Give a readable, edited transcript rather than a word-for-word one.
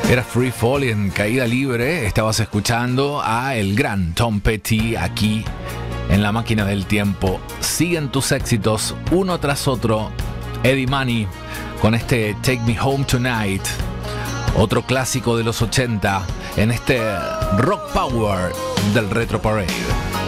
Era Free Fall en caída libre. Estabas escuchando a el gran Tom Petty aquí en La Máquina del Tiempo. Siguen tus éxitos uno tras otro. Eddie Money con este Take Me Home Tonight, otro clásico de los 80 en este Rock Power del Retro Parade.